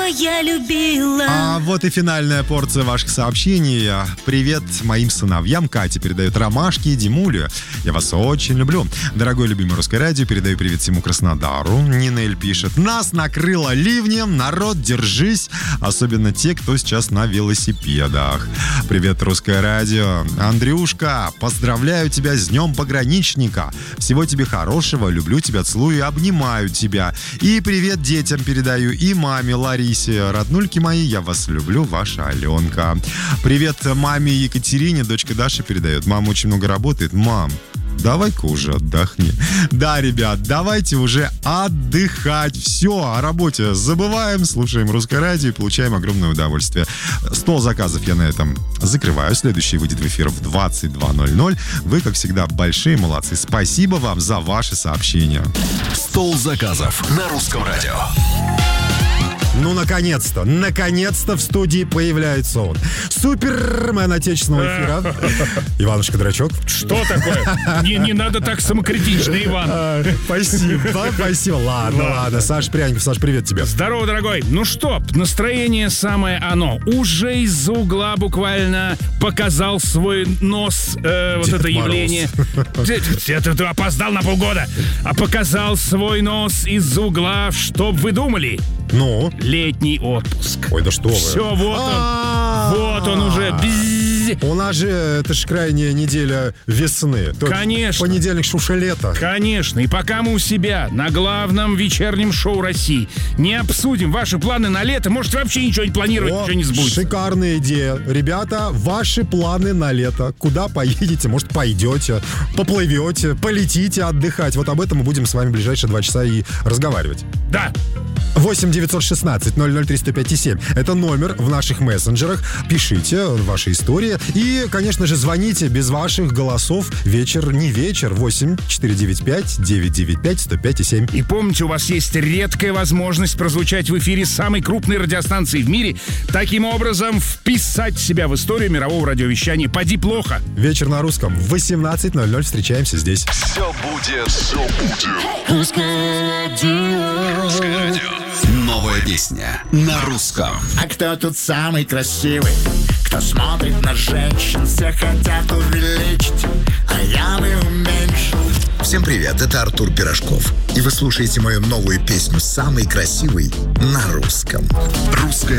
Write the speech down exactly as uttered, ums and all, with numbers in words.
я любила. А вот и финальная порция ваших сообщений. Привет моим сыновьям. Катя передает ромашки и Димулю. Я вас очень люблю. Дорогой любимый Русское радио, передаю привет всему Краснодару. Нинель пишет: нас накрыло ливнем, народ, держись. Особенно те, кто сейчас на велосипедах. Привет, Русское радио. Андрюшка, поздравляю тебя с Днем Пограничника. Всего тебе хорошего, люблю тебя, целую и обнимаю тебя. И привет детям передаю, и маме Ларисе. Роднульки мои, я вас люблю, ваша Аленка. Привет маме Екатерине, дочка Даша передает. Мама очень много работает. Мам, давай-ка уже отдохни. Да, ребят, давайте уже отдыхать. Все, о работе забываем, слушаем Русское радио и получаем огромное удовольствие. Стол заказов я на этом закрываю. Следующий выйдет в эфир в двадцать два ноль ноль. Вы, как всегда, большие молодцы. Спасибо вам за ваши сообщения. Стол заказов на Русском радио. Ну, наконец-то, наконец-то в студии появляется он. Супермен отечественного эфира. Иванушка Дурачок. Что такое? Не, не надо так самокритично, Иван. А, спасибо, спасибо. Ладно, ладно, ладно. Саш Пряников, Саш, привет тебе. Здорово, дорогой. Ну что, настроение самое оно. Уже из-за угла буквально показал свой нос э, вот Дед это Мороз. явление. Ты, ты, ты опоздал на полгода. А показал свой нос из-за угла, чтоб вы думали. Ну? Летний отпуск. Ой, да что вы. Все, вот он. Вот он уже. Бззз. У нас же, это ж крайняя неделя весны. То Конечно. Понедельник, ж уже лето. Конечно. И пока мы у себя на главном вечернем шоу России не обсудим ваши планы на лето, может, вообще ничего не планировать, О, ничего не сбудется. шикарная идея. Ребята, ваши планы на лето. Куда поедете? Может, пойдете, поплывете, полетите отдыхать. Вот об этом мы будем с вами в ближайшие два часа и разговаривать. Да. восемь девятьсот шестнадцать ноль ноль триста пять семь. Это номер в наших мессенджерах. Пишите ваши истории. И, конечно же, звоните. Без ваших голосов вечер не вечер. восемь четыре девять пять девять девять пять сто пять семь. И помните, у вас есть редкая возможность прозвучать в эфире самой крупной радиостанции в мире. Таким образом, вписать себя в историю мирового радиовещания. Поди плохо. Вечер на русском. В восемнадцать ноль ноль встречаемся здесь. Все будет, все будет. Русское радио. Русское радио. Новая песня на русском. А кто тут самый красивый? Кто смотрит на женщин, все хотят увеличить, а я бы уменьшил. Всем привет, это Артур Пирожков. И вы слушаете мою новую песню «Самый красивый» на русском. Русское